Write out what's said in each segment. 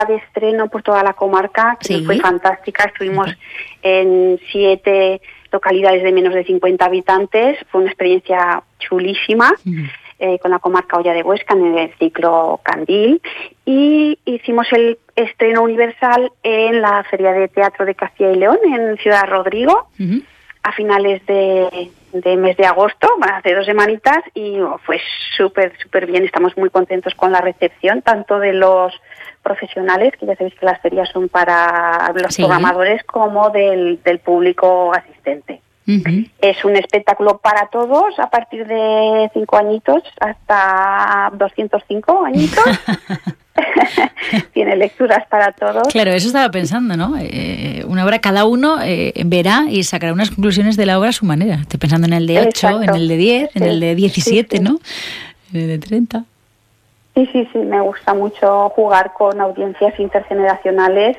de estreno por toda la comarca, que Sí. fue fantástica. Estuvimos en 7 localidades de menos de 50 habitantes. Fue una experiencia chulísima. Con la comarca Hoya de Huesca en el ciclo Candil, y hicimos el estreno universal en la Feria de Teatro de Castilla y León en Ciudad Rodrigo a finales de mes de agosto, hace 2 semanitas, y fue súper bien. Estamos muy contentos con la recepción, tanto de los profesionales, que ya sabéis que las ferias son para los programadores, como del público asistente. Es un espectáculo para todos, a partir de 5 añitos hasta 205 añitos. Tiene lecturas para todos. Claro, eso estaba pensando, ¿no? Una obra, cada uno verá y sacará unas conclusiones de la obra a su manera. Estoy pensando en el de 8, Exacto. en el de 10, en el de 17, sí. ¿no? En el de 30. Sí, me gusta mucho jugar con audiencias intergeneracionales.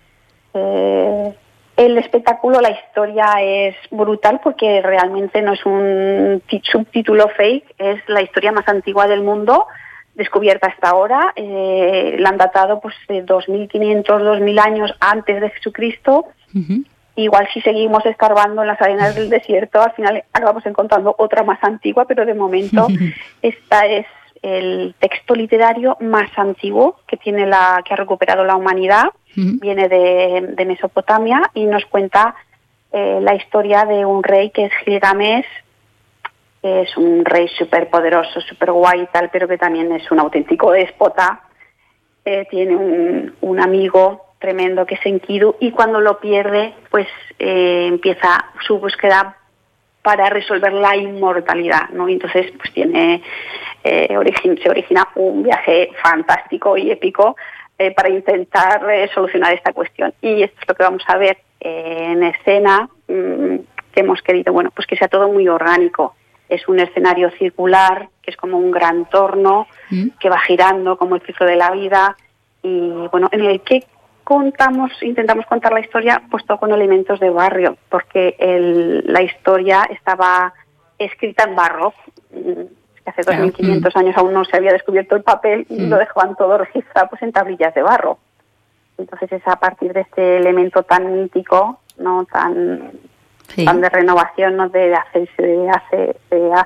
El espectáculo, la historia es brutal porque realmente no es un subtítulo fake, es la historia más antigua del mundo, descubierta hasta ahora. La han datado pues de 2500, 2000 años antes de Jesucristo. Igual si seguimos escarbando en las arenas del desierto, al final acabamos encontrando otra más antigua, pero de momento esta es el texto literario más antiguo que ha recuperado la humanidad. Viene de Mesopotamia y nos cuenta la historia de un rey que es Gilgamesh, que es un rey súper poderoso, súper guay y tal, pero que también es un auténtico déspota. Tiene un amigo tremendo que es Enkidu, y cuando lo pierde, pues empieza su búsqueda para resolver la inmortalidad, ¿no? Y entonces pues se origina un viaje fantástico y épico para intentar solucionar esta cuestión. Y esto es lo que vamos a ver en escena, que hemos querido, bueno, pues que sea todo muy orgánico. Es un escenario circular, que es como un gran torno, que va girando como el ciclo de la vida, y bueno, en el que intentamos contar la historia puesto con elementos de barrio, porque la historia estaba escrita en barro. Que hace 2500 años aún no se había descubierto el papel y lo dejaban todo registrado pues en tablillas de barro. Entonces es a partir de este elemento tan mítico, no tan de renovación, no de hacer, se deshace,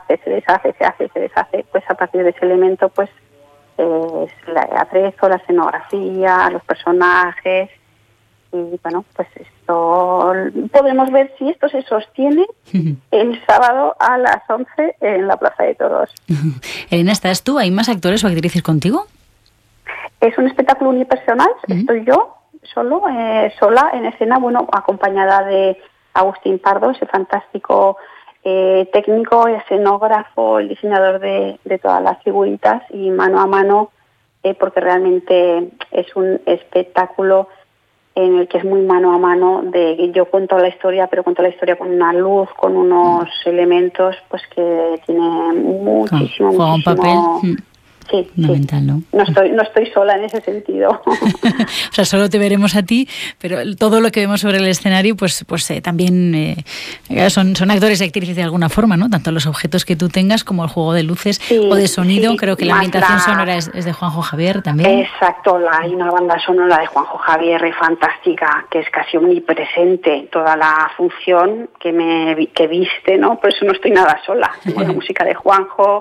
se deshace, pues a partir de ese elemento pues es el atrezo, la escenografía, los personajes. Y bueno, pues esto podemos ver si esto se sostiene el sábado a las 11 en la Plaza de Toros. Elena, ¿estás tú? ¿Hay más actores o actrices contigo? Es un espectáculo unipersonal. Estoy yo sola en escena, bueno, acompañada de Agustín Pardo, ese fantástico técnico, escenógrafo, el diseñador de todas las figuritas, y mano a mano, porque realmente es un espectáculo en el que es muy mano a mano, de yo cuento la historia, pero cuento la historia con una luz, con unos elementos pues que tiene muchísimo un papel fundamental, ¿no? No estoy sola en ese sentido. O sea, solo te veremos a ti, pero todo lo que vemos sobre el escenario pues también son actores y actrices de alguna forma, ¿no? Tanto los objetos que tú tengas como el juego de luces o de sonido. Creo que la ambientación sonora es de Juanjo Javier también. Exacto, hay una banda sonora de Juanjo Javier fantástica, que es casi omnipresente toda la función que viste, ¿no? Por eso no estoy nada sola. Tengo la música de Juanjo,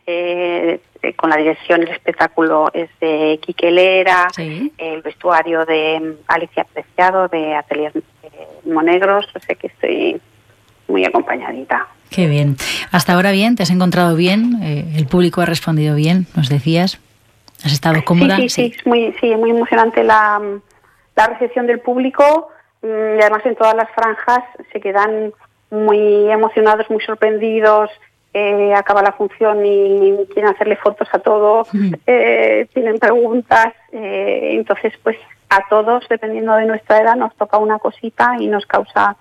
con la dirección del espectáculo es de Quique Lera, el vestuario de Alicia Preciado, de Atelier Monegros, o sea que estoy muy acompañadita. Qué bien. Hasta ahora bien, ¿te has encontrado bien? ¿El público ha respondido bien, nos decías? ¿Has estado cómoda? Sí, muy emocionante la recepción del público, y además en todas las franjas se quedan muy emocionados, muy sorprendidos. Acaba la función y quieren hacerle fotos a todo, tienen preguntas, entonces pues a todos, dependiendo de nuestra edad, nos toca una cosita y nos causa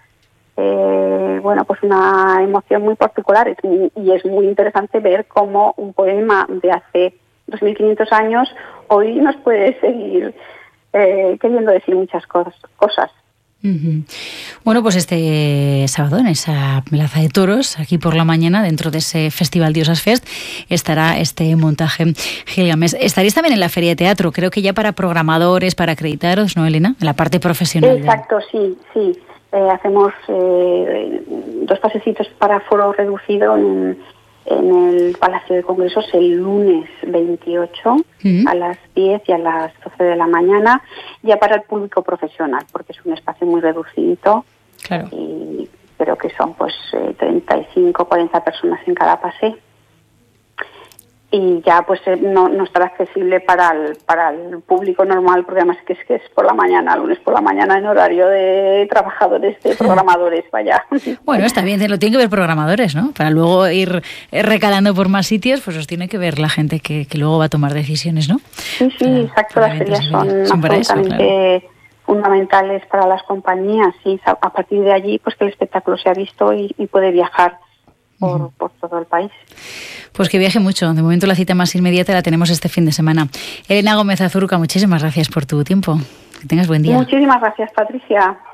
pues una emoción muy particular, y es muy interesante ver cómo un poema de hace 2500 años hoy nos puede seguir queriendo decir muchas cosas. Bueno, pues este sábado en esa Plaza de Toros, aquí por la mañana, dentro de ese Festival Diosas Fest, estará este montaje Gilgamesh. Estaréis también en la Feria de Teatro, creo que ya para programadores, para acreditaros, ¿no, Elena? En la parte profesional. Exacto, sí. Hacemos 2 pasecitos para foro reducido en el Palacio de Congresos el lunes 28 a las 10 y a las 12 de la mañana, ya para el público profesional, porque es un espacio muy reducido. Claro. Pero que son 35, 40 personas en cada pase. Y ya no estará accesible para el público normal, porque además que es por la mañana, lunes por la mañana, en horario de trabajadores, de programadores, vaya. Bueno, está bien, lo tienen que ver programadores, ¿no? Para luego ir recalando por más sitios, pues os tiene que ver la gente que luego va a tomar decisiones, ¿no? Sí, exacto, las ferias son absolutamente fundamentales para las compañías, y a partir de allí pues que el espectáculo se ha visto y puede viajar por todo el país. Pues que viaje mucho. De momento la cita más inmediata la tenemos este fin de semana. Elena Gómez Azurca, muchísimas gracias por tu tiempo. Que tengas buen día. Muchísimas gracias, Patricia.